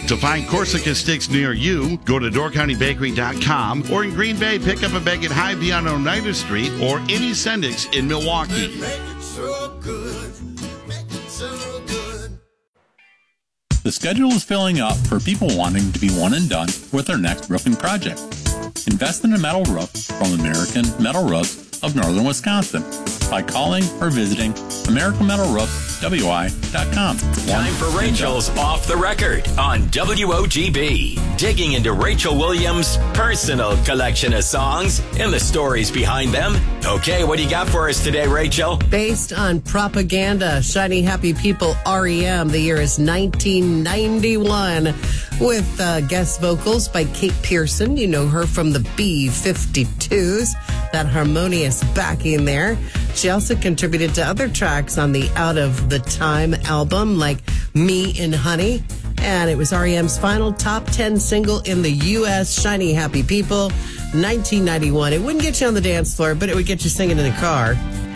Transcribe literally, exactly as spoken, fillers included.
To find Corsica sticks near you, go to door county bakery dot com, or in Green Bay, pick up a bag at Hy-Vee on Oneida Street or any Sendix in Milwaukee. The schedule is filling up for people wanting to be one and done with their next roofing project. Invest in a metal roof from American Metal Roofs of Northern Wisconsin by calling or visiting American Metal Roofs W I dot com. Time for Rachel's Off the Record on W O G B. Digging into Rachel Williams' personal collection of songs and the stories behind them. Okay, what do you got for us today, Rachel? Based on Propaganda, Shiny Happy People, R E M. The year is nineteen ninety-one. With uh, guest vocals by Kate Pearson. You know her from the B fifty-twos. That harmonious backing there. She also contributed to other tracks on the Out of the Time album, like Me and Honey. And it was R E M's final top ten single in the U S Shiny Happy People, nineteen ninety-one. It wouldn't get you on the dance floor, but it would get you singing in the car.